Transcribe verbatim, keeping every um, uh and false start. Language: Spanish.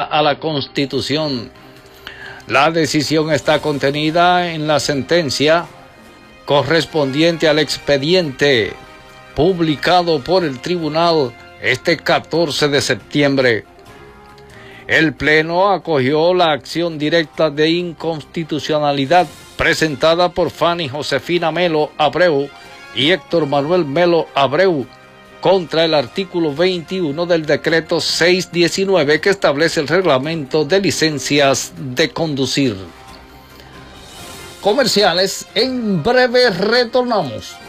a la Constitución. La decisión está contenida en la sentencia correspondiente al expediente publicado por el tribunal este catorce de septiembre. El Pleno acogió la acción directa de inconstitucionalidad presentada por Fanny Josefina Melo Abreu y Héctor Manuel Melo Abreu contra el artículo veintiuno del decreto seiscientos diecinueve que establece el reglamento de licencias de conducir. Comerciales, en breve retornamos.